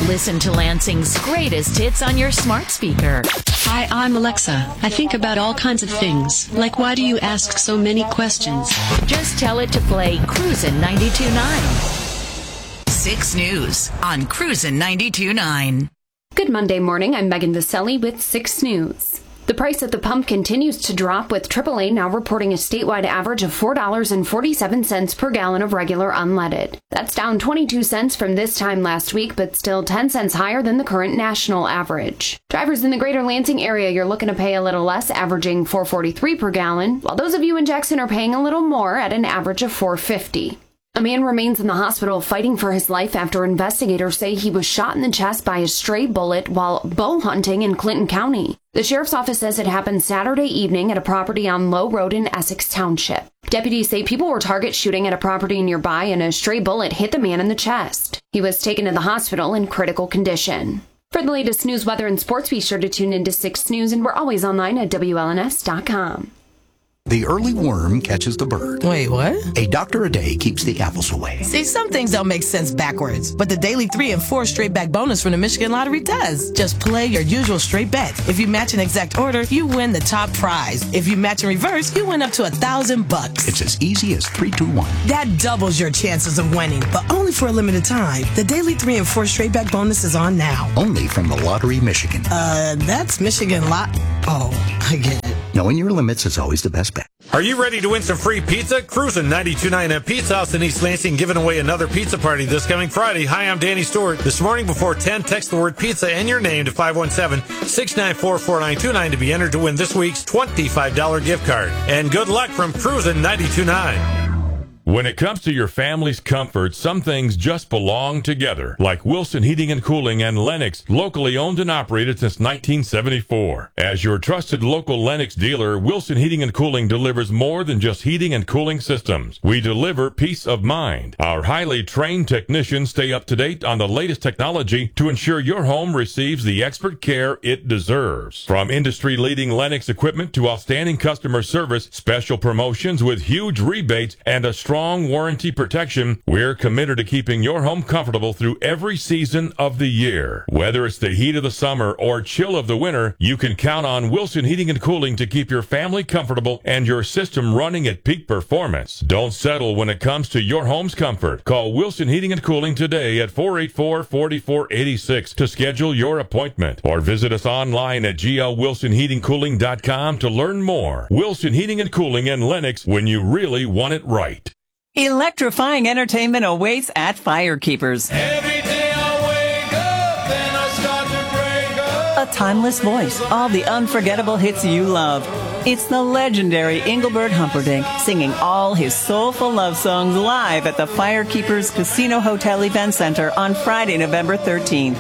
Listen to Lansing's greatest hits on your smart speaker. Hi, I'm Alexa. I think about all kinds of things, like why do you ask so many questions? Just tell it to play Cruisin' 92.9. 6 News on Cruisin' 92.9. Good Monday morning. I'm Megan Vaselli with 6 News. The price at the pump continues to drop, with AAA now reporting a statewide average of $4.47 per gallon of regular unleaded. That's down 22 cents from this time last week, but still 10 cents higher than the current national average. Drivers in the greater Lansing area, you're looking to pay a little less, averaging $4.43 per gallon, while those of you in Jackson are paying a little more at an average of $4.50. A man remains in the hospital fighting for his life after investigators say he was shot in the chest by a stray bullet while bow hunting in Clinton County. The sheriff's office says it happened Saturday evening at a property on Low Road in Essex Township. Deputies say people were target shooting at a property nearby and a stray bullet hit the man in the chest. He was taken to the hospital in critical condition. For the latest news, weather, and sports, be sure to tune into 6 News, and we're always online at WLNS.com. The early worm catches the bird. Wait, what? A doctor a day keeps the apples away. See, some things don't make sense backwards, but the daily 3 and 4 straight back bonus from the Michigan Lottery does. Just play your usual straight bet. If you match an exact order, you win the top prize. If you match in reverse, you win up to $1,000. It's as easy as 3, 2, 1. That doubles your chances of winning, but only for a limited time. The daily 3 and 4 straight back bonus is on now. Only from the Lottery Michigan. That's Michigan Oh, I get it. Knowing your limits is always the best bet. Are you ready to win some free pizza? Cruisin' 92.9 at Pizza House in East Lansing giving away another pizza party this coming Friday. Hi, I'm Danny Stewart. This morning before 10, text the word pizza and your name to 517-694-4929 to be entered to win this week's $25 gift card. And good luck from Cruisin' 92.9. When it comes to your family's comfort, some things just belong together, like Wilson Heating and Cooling and Lennox, locally owned and operated since 1974. As your trusted local Lennox dealer, Wilson Heating and Cooling delivers more than just heating and cooling systems. We deliver peace of mind. Our highly trained technicians stay up to date on the latest technology to ensure your home receives the expert care it deserves. From industry-leading Lennox equipment to outstanding customer service, special promotions with huge rebates, and a strong warranty protection, we're committed to keeping your home comfortable through every season of the year. Whether it's the heat of the summer or chill of the winter, you can count on Wilson Heating and Cooling to keep your family comfortable and your system running at peak performance. Don't settle when it comes to your home's comfort. Call Wilson Heating and Cooling today at 484-4486 to schedule your appointment, or visit us online at glwilsonheatingcooling.com to learn more. Wilson Heating and Cooling and Lennox, when you really want it right. Electrifying entertainment awaits at Firekeepers. Every day I wake up, then I start to break up. A timeless voice, all the unforgettable hits you love. It's the legendary Engelbert Humperdinck singing all his soulful love songs live at the Firekeepers Casino Hotel Event Center on Friday, November 13th.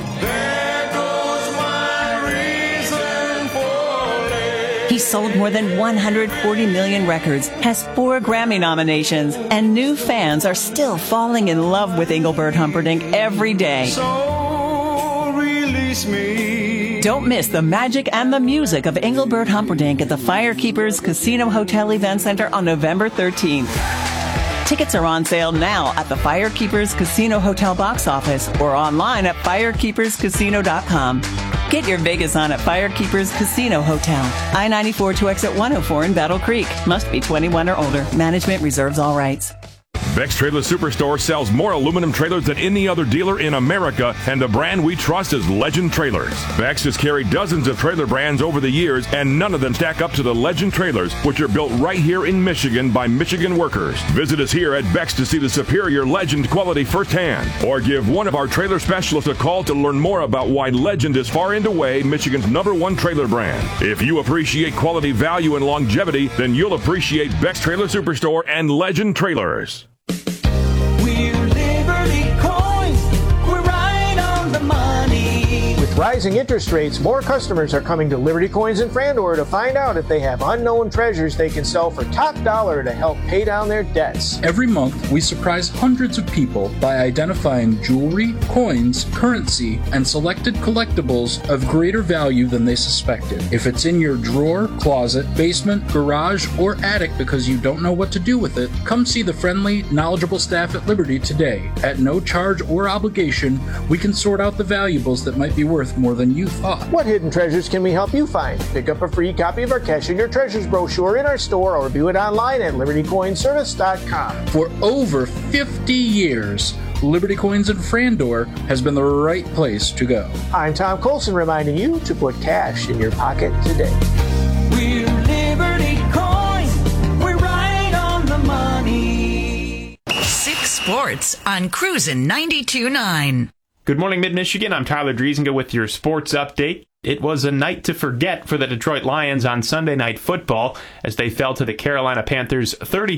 He sold more than 140 million records, has 4 Grammy nominations, and new fans are still falling in love with Engelbert Humperdinck every day. So release me. Don't miss the magic and the music of Engelbert Humperdinck at the Firekeepers Casino Hotel Event Center on November 13th. Tickets are on sale now at the Firekeepers Casino Hotel box office or online at firekeeperscasino.com. Get your Vegas on at Firekeepers Casino Hotel. I-94 to exit 104 in Battle Creek. Must be 21 or older. Management reserves all rights. Beck's Trailer Superstore sells more aluminum trailers than any other dealer in America, and the brand we trust is Legend Trailers. Beck's has carried dozens of trailer brands over the years, and none of them stack up to the Legend Trailers, which are built right here in Michigan by Michigan workers. Visit us here at Beck's to see the superior Legend quality firsthand, or give one of our trailer specialists a call to learn more about why Legend is far and away Michigan's #1 trailer brand. If you appreciate quality, value, and longevity, then you'll appreciate Beck's Trailer Superstore and Legend Trailers. We're Liberty Coins. We're right on the money. With With rising interest rates, more customers are coming to Liberty Coins and Frandor to find out if they have unknown treasures they can sell for top dollar to help pay down their debts. Every month, we surprise hundreds of people by identifying jewelry, coins, currency, and selected collectibles of greater value than they suspected. If it's in your drawer, closet, basement, garage, or attic because you don't know what to do with it, come see the friendly, knowledgeable staff at Liberty today. At no charge or obligation, we can sort out the valuables that might be worth more than you thought. What hidden treasures can we help you find? Pick up a free copy of our Cash in Your Treasures brochure in our store or view it online at libertycoinservice.com. For over 50 years, Liberty Coins and Frandor has been the right place to go. I'm Tom Colson reminding you to put cash in your pocket today. We're Liberty Coins. We're right on the money. 6 Sports on Cruisin' 92.9. Good morning, Mid-Michigan. I'm Tyler Driesinga with your sports update. It was a night to forget for the Detroit Lions on Sunday Night Football as they fell to the Carolina Panthers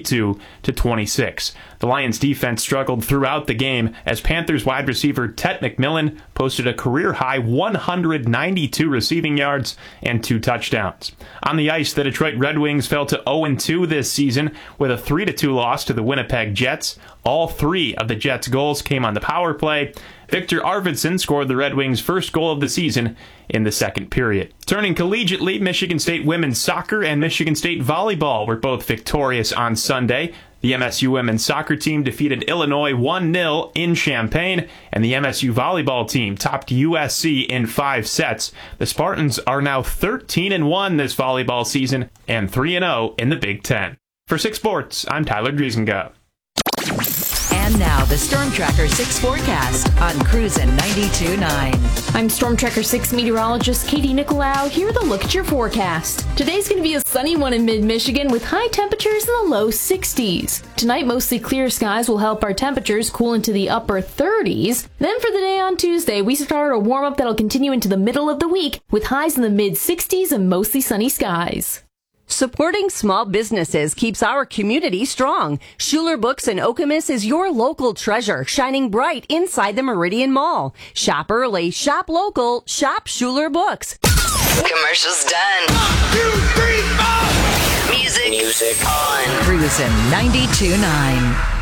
32-26. The Lions defense struggled throughout the game as Panthers wide receiver Ted McMillan posted a career-high 192 receiving yards and 2 touchdowns. On the ice, the Detroit Red Wings fell to 0-2 this season with a 3-2 loss to the Winnipeg Jets. All 3 of the Jets' goals came on the power play. Victor Arvidsson scored the Red Wings' first goal of the season in the second period. Turning collegiately, Michigan State women's soccer and Michigan State volleyball were both victorious on Sunday. The MSU women's soccer team defeated Illinois 1-0 in Champaign, and the MSU volleyball team topped USC in 5 sets. The Spartans are now 13-1 this volleyball season and 3-0 in the Big Ten. For 6 Sports, I'm Tyler Driesinga. And now the Storm Tracker 6 forecast on Cruisin' 92.9. I'm Storm Tracker 6 meteorologist Katie Nicolau. Here with a look at your forecast. Today's going to be a sunny one in mid-Michigan with high temperatures in the low 60s. Tonight, mostly clear skies will help our temperatures cool into the upper 30s. Then for the day on Tuesday, we start a warm-up that'll continue into the middle of the week with highs in the mid-60s and mostly sunny skies. Supporting small businesses keeps our community strong. Schuler Books in Okemos is your local treasure, shining bright inside the Meridian Mall. Shop early, shop local, shop Schuler Books. Commercials done. 1, 2, 3, 4. Music on. Cruisin' 92.9.